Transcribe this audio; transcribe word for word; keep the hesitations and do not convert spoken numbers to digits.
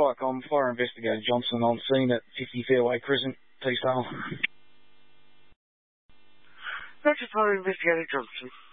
Ficom, Fire Investigator Johnson on scene at fifty Fairway Crescent, T-Sale. Roger, Fire Investigator Johnson.